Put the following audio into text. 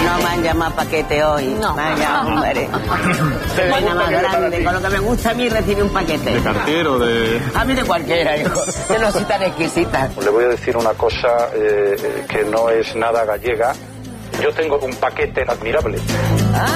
No me han llamado paquete hoy. No. Vaya, hombre. Venga, más grande. Con lo que me gusta a mí recibir un paquete. ¿De cartero, de...? A mí de cualquiera, hijo. Yo no soy tan exquisita. Le voy a decir una cosa que no es nada gallega. Yo tengo un paquete admirable.